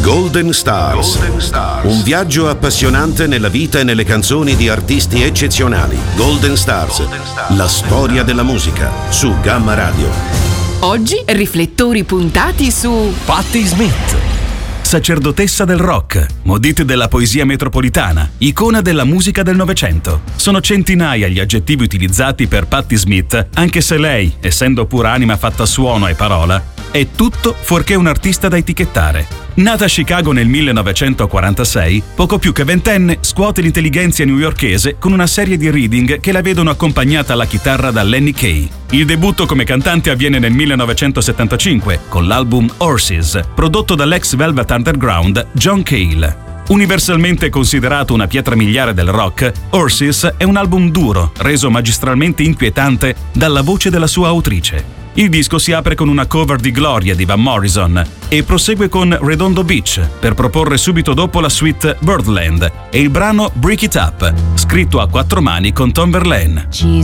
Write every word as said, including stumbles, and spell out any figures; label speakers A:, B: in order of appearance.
A: Golden Stars. Golden Stars. Un viaggio appassionante nella vita e nelle canzoni di artisti eccezionali. Golden Stars. Golden Stars. La storia della musica su Gamma Radio.
B: Oggi riflettori puntati su
C: Patti Smith, sacerdotessa del rock, maudite della poesia metropolitana, icona della musica del Novecento. Sono centinaia gli aggettivi utilizzati per Patti Smith, anche se lei, essendo pura anima fatta a suono e parola, è tutto fuorché un artista da etichettare. Nata a Chicago nel millenovecentoquarantasei, poco più che ventenne, scuote l'intelligenza newyorkese con una serie di reading che la vedono accompagnata alla chitarra da Lenny Kaye. Il debutto come cantante avviene nel millenovecentosettantacinque con l'album Horses, prodotto dall'ex Velvet Underground John Cale. Universalmente considerato una pietra miliare del rock, Horses è un album duro, reso magistralmente inquietante dalla voce della sua autrice. Il disco si apre con una cover di Gloria di Van Morrison e prosegue con Redondo Beach per proporre subito dopo la suite Birdland e il brano Break It Up, scritto a quattro mani con Tom Verlaine.